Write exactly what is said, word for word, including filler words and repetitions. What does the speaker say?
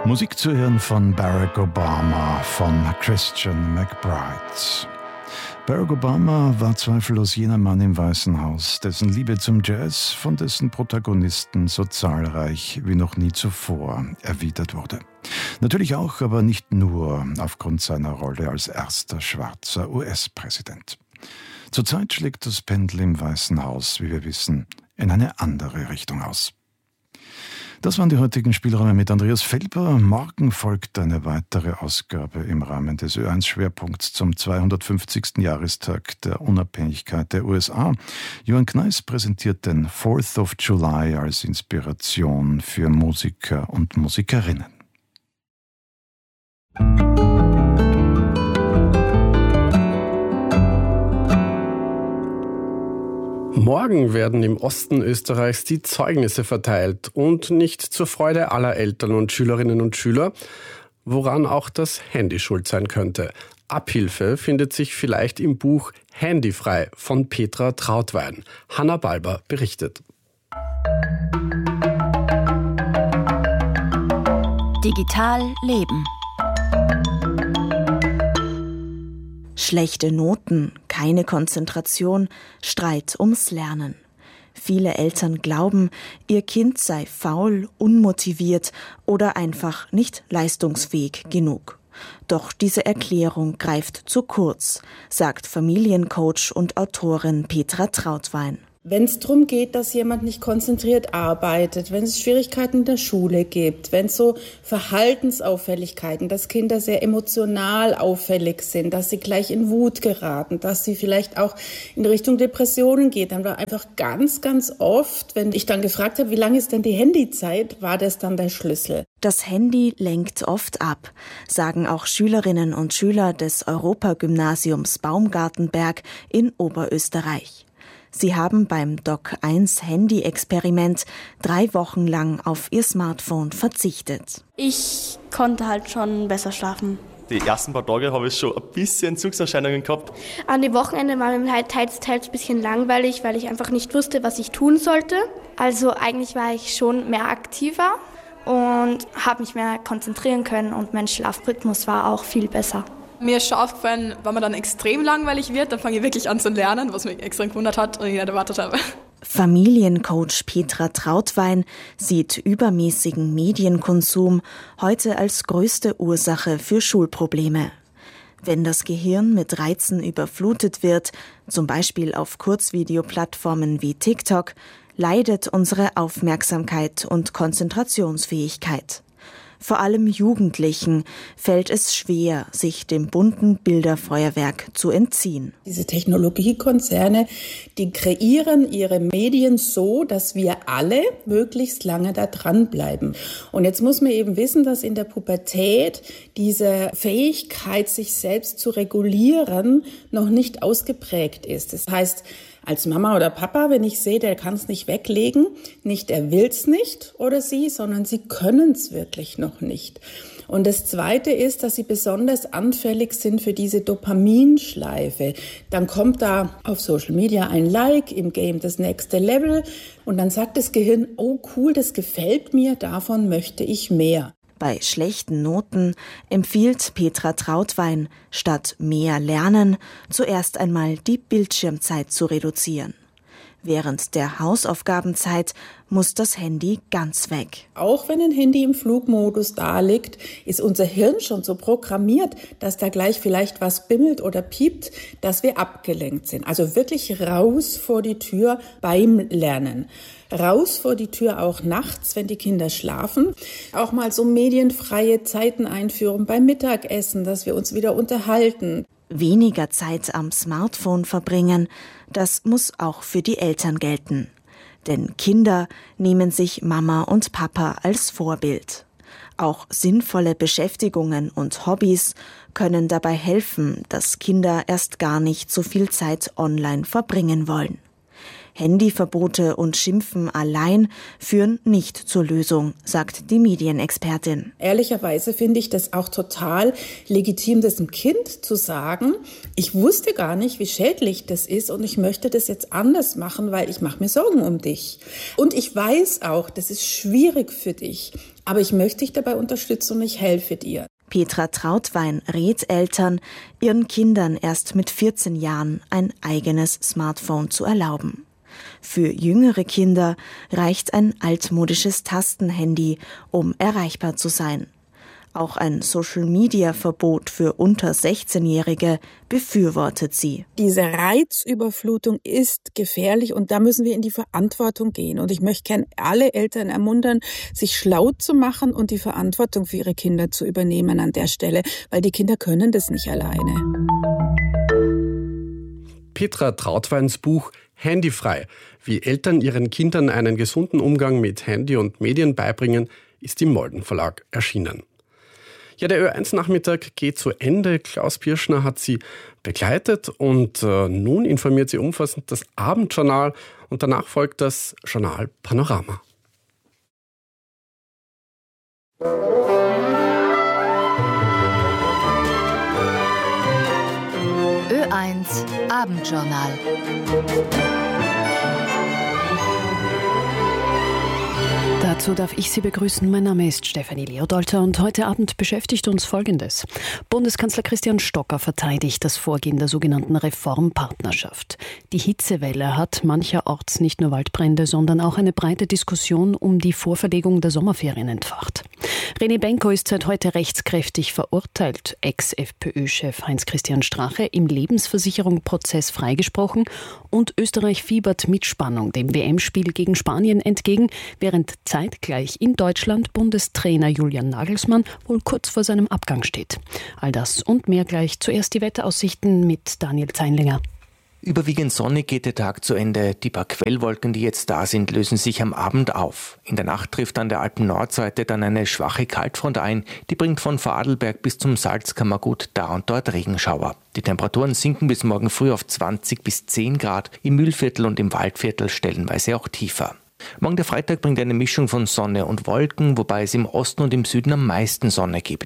Musik zu hören von Barack Obama, von Christian McBride. Barack Obama war zweifellos jener Mann im Weißen Haus, dessen Liebe zum Jazz von dessen Protagonisten so zahlreich wie noch nie zuvor erwidert wurde. Natürlich auch, aber nicht nur aufgrund seiner Rolle als erster schwarzer U S-Präsident. Zurzeit schlägt das Pendel im Weißen Haus, wie wir wissen, in eine andere Richtung aus. Das waren die heutigen Spielräume mit Andreas Felber. Morgen folgt eine weitere Ausgabe im Rahmen des Ö eins Schwerpunkts zum zweihundertfünfzigsten Jahrestag der Unabhängigkeit der U S A. Johann Kneis präsentiert den Fourth of July als Inspiration für Musiker und Musikerinnen. Morgen werden im Osten Österreichs die Zeugnisse verteilt und nicht zur Freude aller Eltern und Schülerinnen und Schüler, woran auch das Handy schuld sein könnte. Abhilfe findet sich vielleicht im Buch Handyfrei von Petra Trautwein. Hanna Balber berichtet. Digital leben. Schlechte Noten, keine Konzentration, Streit ums Lernen. Viele Eltern glauben, ihr Kind sei faul, unmotiviert oder einfach nicht leistungsfähig genug. Doch diese Erklärung greift zu kurz, sagt Familiencoach und Autorin Petra Trautwein. Wenn es darum geht, dass jemand nicht konzentriert arbeitet, wenn es Schwierigkeiten in der Schule gibt, wenn es so Verhaltensauffälligkeiten, dass Kinder sehr emotional auffällig sind, dass sie gleich in Wut geraten, dass sie vielleicht auch in Richtung Depressionen geht, dann war einfach ganz, ganz oft, wenn ich dann gefragt habe, wie lange ist denn die Handyzeit, war das dann der Schlüssel. Das Handy lenkt oft ab, sagen auch Schülerinnen und Schüler des Europagymnasiums Baumgartenberg in Oberösterreich. Sie haben beim Doc eins Handy-Experiment drei Wochen lang auf ihr Smartphone verzichtet. Ich konnte halt schon besser schlafen. Die ersten paar Tage habe ich schon ein bisschen Entzugserscheinungen gehabt. An den Wochenenden war mir halt teils, teils ein bisschen langweilig, weil ich einfach nicht wusste, was ich tun sollte. Also eigentlich war ich schon mehr aktiver und habe mich mehr konzentrieren können und mein Schlafrhythmus war auch viel besser. Mir ist schon aufgefallen, wenn man dann extrem langweilig wird, dann fange ich wirklich an zu lernen, was mich extrem gewundert hat und ich nicht erwartet habe. Familiencoach Petra Trautwein sieht übermäßigen Medienkonsum heute als größte Ursache für Schulprobleme. Wenn das Gehirn mit Reizen überflutet wird, zum Beispiel auf Kurzvideoplattformen wie TikTok, leidet unsere Aufmerksamkeit und Konzentrationsfähigkeit. Vor allem Jugendlichen fällt es schwer, sich dem bunten Bilderfeuerwerk zu entziehen. Diese Technologiekonzerne, die kreieren ihre Medien so, dass wir alle möglichst lange da dranbleiben. Und jetzt muss man eben wissen, dass in der Pubertät diese Fähigkeit, sich selbst zu regulieren, noch nicht ausgeprägt ist. Das heißt, als Mama oder Papa, wenn ich sehe, der kann es nicht weglegen, nicht er will es nicht oder sie, sondern sie können es wirklich noch nicht. Und das Zweite ist, dass sie besonders anfällig sind für diese Dopaminschleife. Dann kommt da auf Social Media ein Like, im Game das nächste Level und dann sagt das Gehirn, oh cool, das gefällt mir, davon möchte ich mehr. Bei schlechten Noten empfiehlt Petra Trautwein, statt mehr Lernen, zuerst einmal die Bildschirmzeit zu reduzieren. Während der Hausaufgabenzeit muss das Handy ganz weg. Auch wenn ein Handy im Flugmodus da liegt, ist unser Hirn schon so programmiert, dass da gleich vielleicht was bimmelt oder piept, dass wir abgelenkt sind. Also wirklich raus vor die Tür beim Lernen. Raus vor die Tür auch nachts, wenn die Kinder schlafen. Auch mal so medienfreie Zeiten einführen beim Mittagessen, dass wir uns wieder unterhalten. Weniger Zeit am Smartphone verbringen, das muss auch für die Eltern gelten. Denn Kinder nehmen sich Mama und Papa als Vorbild. Auch sinnvolle Beschäftigungen und Hobbys können dabei helfen, dass Kinder erst gar nicht so viel Zeit online verbringen wollen. Handyverbote und Schimpfen allein führen nicht zur Lösung, sagt die Medienexpertin. Ehrlicherweise finde ich das auch total legitim, das dem Kind zu sagen, ich wusste gar nicht, wie schädlich das ist und ich möchte das jetzt anders machen, weil ich mache mir Sorgen um dich. Und ich weiß auch, das ist schwierig für dich, aber ich möchte dich dabei unterstützen und ich helfe dir. Petra Trautwein rät Eltern, ihren Kindern erst mit vierzehn Jahren ein eigenes Smartphone zu erlauben. Für jüngere Kinder reicht ein altmodisches Tastenhandy, um erreichbar zu sein. Auch ein Social-Media-Verbot für unter sechzehnjährige befürwortet sie. Diese Reizüberflutung ist gefährlich und da müssen wir in die Verantwortung gehen. Und ich möchte gerne alle Eltern ermuntern, sich schlau zu machen und die Verantwortung für ihre Kinder zu übernehmen an der Stelle, weil die Kinder können das nicht alleine. Petra Trautweins Buch Handyfrei, wie Eltern ihren Kindern einen gesunden Umgang mit Handy und Medien beibringen, ist im Molden Verlag erschienen. Ja, der Ö eins Nachmittag geht zu Ende. Klaus Pirschner hat sie begleitet und äh, nun informiert sie umfassend das Abendjournal und danach folgt das Journal Panorama. Ö eins Abendjournal. Dazu darf ich Sie begrüßen. Mein Name ist Stefanie Leodolter und heute Abend beschäftigt uns Folgendes. Bundeskanzler Christian Stocker verteidigt das Vorgehen der sogenannten Reformpartnerschaft. Die Hitzewelle hat mancherorts nicht nur Waldbrände, sondern auch eine breite Diskussion um die Vorverlegung der Sommerferien entfacht. René Benko ist seit heute rechtskräftig verurteilt. Ex-F P Ö-Chef Heinz-Christian Strache im Lebensversicherungsprozess freigesprochen und Österreich fiebert mit Spannung dem W M-Spiel gegen Spanien entgegen, während zeitgleich in Deutschland Bundestrainer Julian Nagelsmann wohl kurz vor seinem Abgang steht. All das und mehr gleich. Zuerst die Wetteraussichten mit Daniel Zeinlinger. Überwiegend sonnig geht der Tag zu Ende. Die paar Quellwolken, die jetzt da sind, lösen sich am Abend auf. In der Nacht trifft an der Alpen-Nordseite dann eine schwache Kaltfront ein. Die bringt von Vorarlberg bis zum Salzkammergut da und dort Regenschauer. Die Temperaturen sinken bis morgen früh auf zwanzig bis zehn Grad, im Mühlviertel und im Waldviertel stellenweise auch tiefer. Morgen der Freitag bringt eine Mischung von Sonne und Wolken, wobei es im Osten und im Süden am meisten Sonne gibt.